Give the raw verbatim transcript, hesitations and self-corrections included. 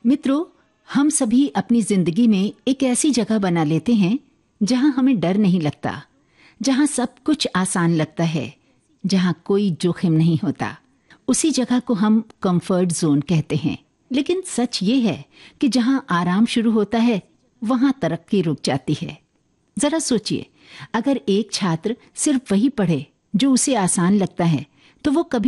मित्रों, हम सभी अपनी जिंदगी में एक ऐसी जगह बना लेते हैं जहां हमें डर नहीं लगता, जहां सब कुछ आसान लगता है, जहां कोई जोखिम नहीं होता। उसी जगह को हम कंफर्ट जोन कहते हैं। लेकिन सच ये है कि जहां आराम शुरू होता है वहां तरक्की रुक जाती है। जरा सोचिए, अगर एक छात्र सिर्फ वही पढ़े जो उसे आसान लगता है तो वो कभी